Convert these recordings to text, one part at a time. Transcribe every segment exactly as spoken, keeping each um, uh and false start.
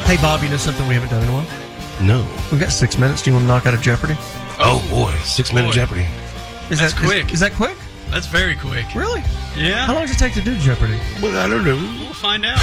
Hey, Bob, you know something we haven't done in a while? No. We've got six minutes. Do you want to knock out a Jeopardy? Oh, boy. Six minute Boy. Jeopardy. Is That's that quick. Is, is that quick? That's very quick. Really? Yeah. How long does it take to do Jeopardy? Well, I don't know. We'll find out.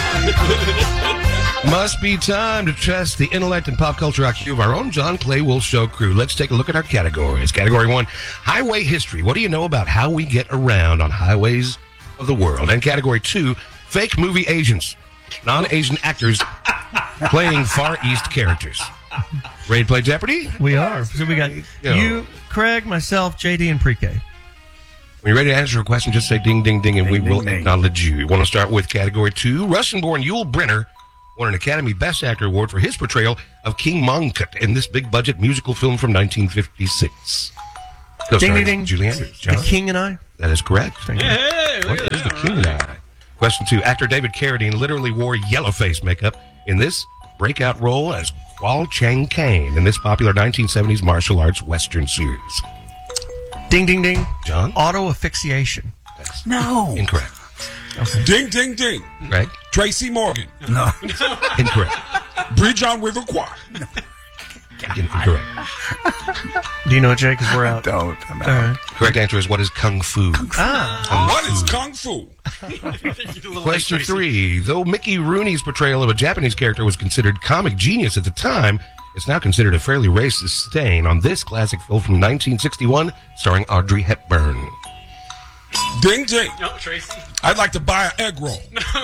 Must be time to test the intellect and pop culture I Q of our own John Clay Wolf Show crew. Let's take a look at our categories. Category one, highway history. What do you know about how we get around on highways of the world? And category two, fake movie agents. Non-Asian actors playing Far East characters. Ready to play Jeopardy? We are. So we got Go. you, Craig, myself, J D, and Pre-K. When you're ready to answer a question, just say ding, ding, ding, and we Ding, will ding, ding. acknowledge you. You want to start with category two. Russian-born Yul Brynner won an Academy Best Actor Award for his portrayal of King Mongkut in this big-budget musical film from nineteen fifty-six. Go, Ding, sorry, ding, ding. Julie Andrews. The John? King and I. That is correct. Thank you. Hey, look What at is the that. King and I? Question two. Actor David Carradine literally wore yellow face makeup in this breakout role as Kwal Chang Caine in this popular nineteen seventies martial arts western series. Ding, ding, ding. John? Auto asphyxiation. No. Incorrect. Ding, ding, ding. Greg? Tracy Morgan. No. Incorrect. Bridge on River Quad. Incorrect. Do you know it, Jay? Because we're out. Don't. I'm All out. right. Correct answer is what is Kung Fu? Ah. What is Kung Fu? Question three. Though Mickey Rooney's portrayal of a Japanese character was considered comic genius at the time, it's now considered a fairly racist stain on this classic film from nineteen sixty-one starring Audrey Hepburn. Ding, ding. No, Tracy. I'd like to buy an egg roll.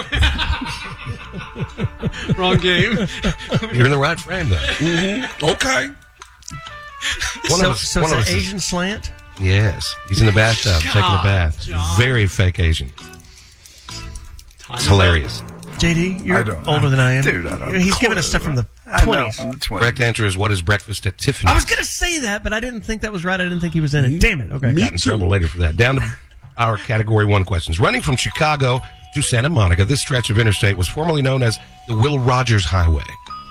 Wrong game. You're in the right frame, though. Mm-hmm. Okay. One so of us, so one it's of an us is- Asian slant? Yes. He's in the bathtub taking a God, bath. John. Very fake Asian. Time It's hilarious. J D, you're I don't know. older than I am. Dude, I don't know. He's giving us stuff from the I know. twenties. I'm the twenties. Correct answer is what is breakfast at Tiffany's? I was going to say that, but I didn't think that was right. I didn't think he was in it. Damn it. Okay. Me Got in trouble too. later for that. Down to our category one questions. Running from Chicago to Santa Monica, this stretch of interstate was formerly known as the Will Rogers Highway.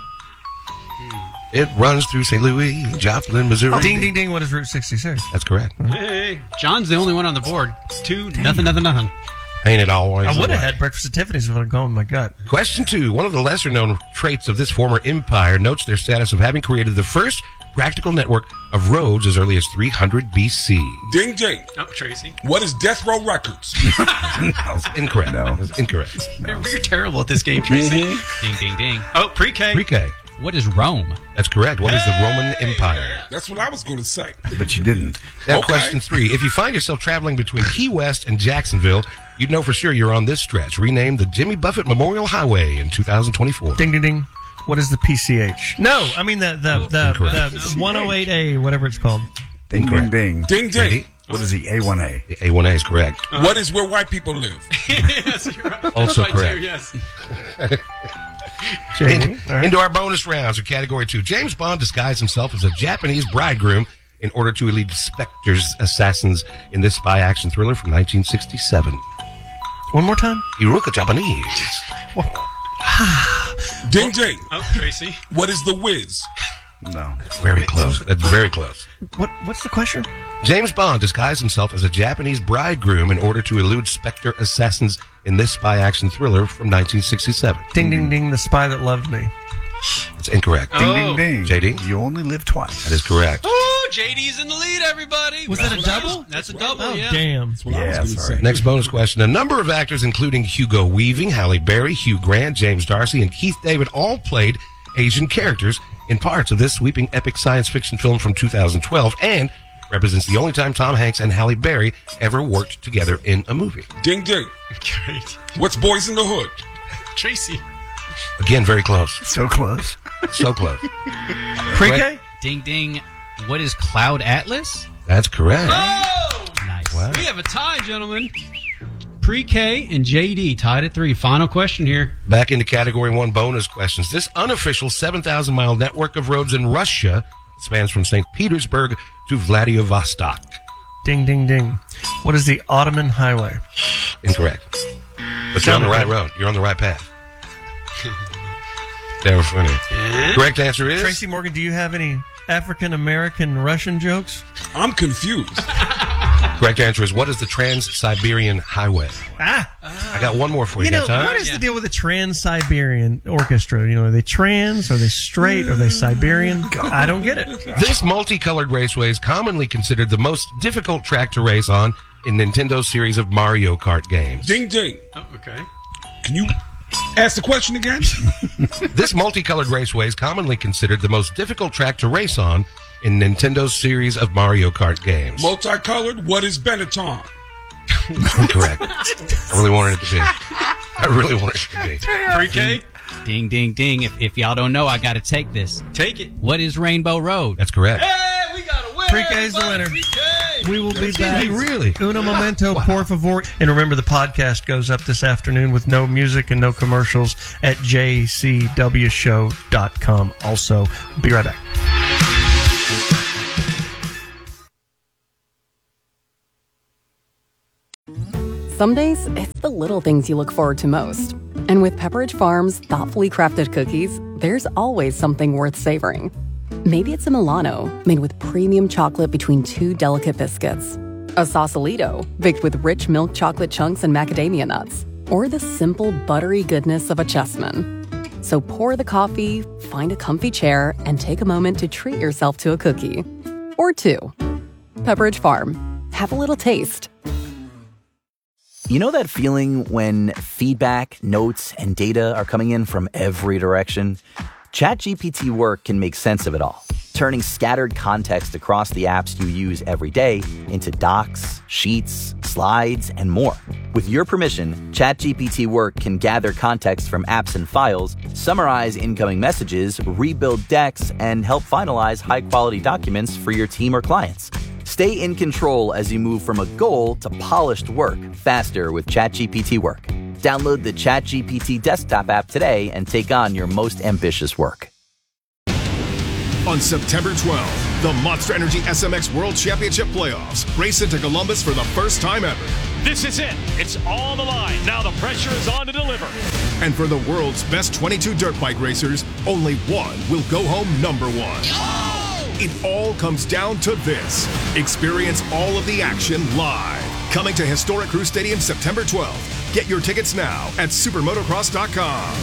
It runs through Saint Louis, Joplin, Missouri. Ding, ding, ding. What is Route sixty-six? That's correct. Hey, John's the only one on the board. Two, nothing, nothing, nothing. Ain't it always? I would the have way? had breakfast at Tiffany's if I'd have gone with my gut. Question two. One of the lesser-known traits of this former empire notes their status of having created the first practical network of roads as early as three hundred B C. Ding, ding. Oh, Tracy. What is Death Row Records? Incorrect. No. That's incorrect. You're, you're terrible at this game, Tracy. Ding, ding, ding. Oh, pre-K. Pre-K. What is Rome? That's correct. What is the Roman Empire? That's what I was going to say. But you didn't. Now, Okay. question three. If you find yourself traveling between Key West and Jacksonville, you'd know for sure you're on this stretch. Renamed the Jimmy Buffett Memorial Highway in two thousand twenty-four. Ding, ding, ding. What is the P C H? No, I mean the the the, Incorrect. the one oh eight A, whatever it's called. Ding, ding, ding. Ding, ding. What is the A one A? The A one A is correct. What is where white people live? Yes, you're right. Also Right, correct. too, yes. J D. In- All right. Into our bonus rounds of category two. James Bond disguised himself as a Japanese bridegroom in order to elude Spectre's assassins in this spy action thriller from nineteen sixty-seven. One more time. Iruka Japanese. Ding, ding. Oh, Tracy. What is the whiz? No. Very close. That's very close. What what's the question? James Bond disguised himself as a Japanese bridegroom in order to elude Spectre assassins in this spy action thriller from nineteen sixty-seven. Ding, ding, ding. The spy that loved me. It's incorrect. Ding, Oh. ding, ding. J D? You only live twice. That is correct. Oh, J D's in the lead, everybody. Was that a double? That's a double, Oh yeah. damn. That's what I was Yeah, going to sorry. say. Next bonus question. A number of actors, including Hugo Weaving, Halle Berry, Hugh Grant, James Darcy, and Keith David, all played Asian characters in parts of this sweeping epic science fiction film from two thousand twelve and represents the only time Tom Hanks and Halle Berry ever worked together in a movie. Ding, ding. Great. What's Boys in the Hood? Tracy. Again, very close. So close. So close. Pre-K? Ding ding. What is Cloud Atlas? That's correct. Oh! Nice. Wow. We have a tie, gentlemen. Pre-K and J D tied at three. Final question here. Back into category one bonus questions. This unofficial seven thousand mile network of roads in Russia spans from Saint Petersburg to Vladivostok. Ding, ding, ding. What is the Ottoman Highway? Incorrect. But you're on the right road. You're on the right path. That was funny. Correct answer is Tracy Morgan, do you have any African American Russian jokes? I'm confused. Correct answer is, what is the Trans-Siberian Highway? Ah, I got one more for you, you know, guys, huh? what is the deal with the Trans-Siberian Orchestra? You know, are they trans? Are they straight? Are they Siberian? I don't get it. This multicolored raceway is commonly considered the most difficult track to race on in Nintendo's series of Mario Kart games. Ding ding. Oh, okay. Can you ask the question again? This multicolored raceway is commonly considered the most difficult track to race on in Nintendo's series of Mario Kart games. Multicolored. What is Benetton? Correct. I really wanted it to be. I really wanted it to be. Pre-K? Ding, ding, ding. If, if y'all don't know, I got to take this. Take it. What is Rainbow Road? That's correct. Hey, we got a winner. Pre-K is the winner. Pre-K. We will be Excuse back. me, really? Uno momento, por favor. And remember, the podcast goes up this afternoon with no music and no commercials at j c w show dot com. Also, be right back. Some days, it's the little things you look forward to most. And with Pepperidge Farm's thoughtfully crafted cookies, there's always something worth savoring. Maybe it's a Milano, made with premium chocolate between two delicate biscuits. A Sausalito, baked with rich milk chocolate chunks and macadamia nuts. Or the simple, buttery goodness of a Chessman. So pour the coffee, find a comfy chair, and take a moment to treat yourself to a cookie. Or two. Pepperidge Farm. Have a little taste. You know that feeling when feedback, notes, and data are coming in from every direction? ChatGPT Work can make sense of it all, turning scattered context across the apps you use every day into docs, sheets, slides, and more. With your permission, ChatGPT Work can gather context from apps and files, summarize incoming messages, rebuild decks, and help finalize high-quality documents for your team or clients. Stay in control as you move from a goal to polished work faster with ChatGPT Work. Download the ChatGPT desktop app today and take on your most ambitious work. On September twelfth, the Monster Energy S M X World Championship Playoffs race into Columbus for the first time ever. This is it. It's on the line. Now the pressure is on to deliver. And for the world's best twenty-two dirt bike racers, only one will go home number one. It all comes down to this. Experience all of the action live. Coming to historic Crew Stadium September twelfth. Get your tickets now at supermotocross dot com.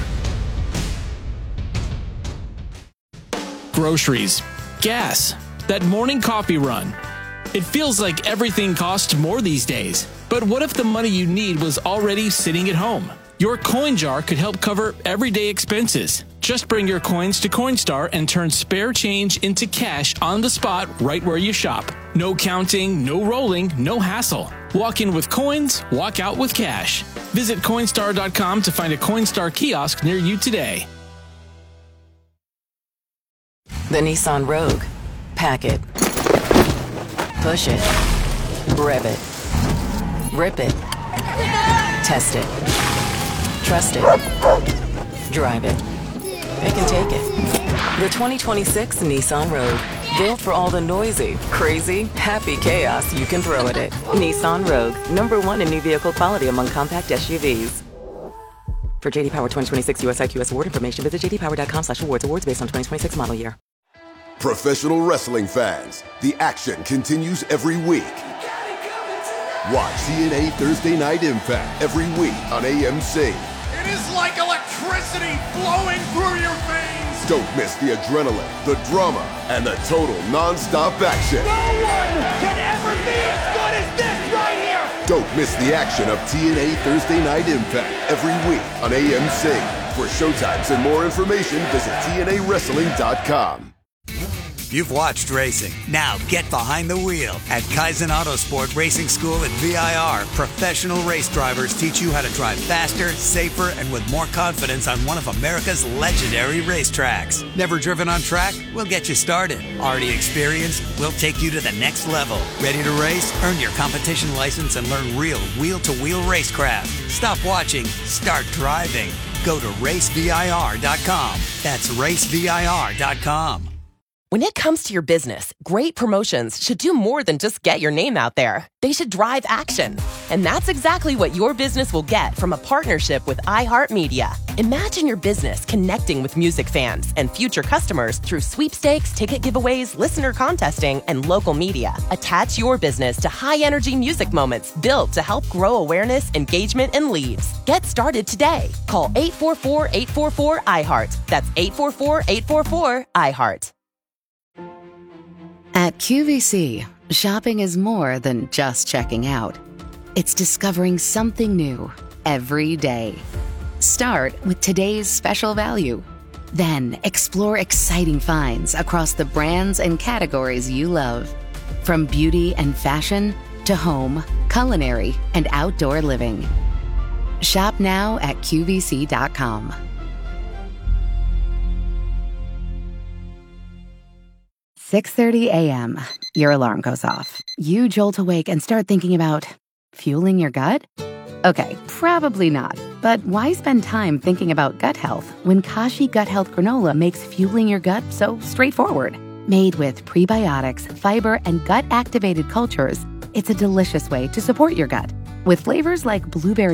Groceries, gas, that morning coffee run. It feels like everything costs more these days. But what if the money you need was already sitting at home? Your coin jar could help cover everyday expenses. Just bring your coins to Coinstar and turn spare change into cash on the spot right where you shop. No counting, no rolling, no hassle. Walk in with coins, walk out with cash. Visit Coinstar dot com to find a Coinstar kiosk near you today. The Nissan Rogue. Pack it. Push it. Rev it. Rip it. Test it. Trust it. Drive it. They can take it. The twenty twenty-six Nissan Rogue. Built for all the noisy, crazy, happy chaos you can throw at it. Nissan Rogue. Number one in new vehicle quality among compact S U Vs. For J D Power twenty twenty-six U S I Q S award information, visit j d power dot com slash awards. Awards based on twenty twenty-six model year. Professional wrestling fans, the action continues every week. Watch T N A Thursday Night Impact every week on A M C. It is like electricity flowing through your veins. Don't miss the adrenaline, the drama, and the total non-stop action. No one can ever be as good as this right here. Don't miss the action of T N A Thursday Night Impact every week on A M C. For showtimes and more information, visit T N A wrestling dot com. You've watched racing. Now get behind the wheel. At Kaizen Autosport Racing School at V I R, professional race drivers teach you how to drive faster, safer, and with more confidence on one of America's legendary racetracks. Never driven on track? We'll get you started. Already experienced? We'll take you to the next level. Ready to race? Earn your competition license and learn real wheel-to-wheel racecraft. Stop watching. Start driving. Go to race V I R dot com. That's race V I R dot com. When it comes to your business, great promotions should do more than just get your name out there. They should drive action. And that's exactly what your business will get from a partnership with iHeartMedia. Imagine your business connecting with music fans and future customers through sweepstakes, ticket giveaways, listener contesting, and local media. Attach your business to high-energy music moments built to help grow awareness, engagement, and leads. Get started today. Call eight four four, eight four four, I heart. That's eight four four, eight four four, I heart. At Q V C, shopping is more than just checking out. It's discovering something new every day. Start with today's special value. Then explore exciting finds across the brands and categories you love. From beauty and fashion to home, culinary, and outdoor living. Shop now at Q V C dot com. six thirty a.m. Your alarm goes off. You jolt awake and start thinking about fueling your gut? Okay, probably not. But why spend time thinking about gut health when Kashi Gut Health Granola makes fueling your gut so straightforward? Made with prebiotics, fiber, and gut-activated cultures, it's a delicious way to support your gut. With flavors like blueberry